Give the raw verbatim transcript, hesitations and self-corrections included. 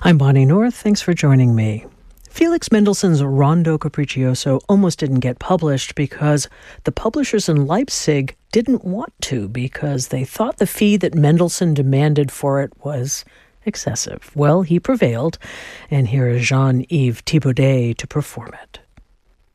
I'm Bonnie North. Thanks for joining me. Felix Mendelssohn's Rondo Capriccioso almost didn't get published because the publishers in Leipzig didn't want to because they thought the fee that Mendelssohn demanded for it was excessive. Well, he prevailed, and here is Jean-Yves Thibaudet to perform it.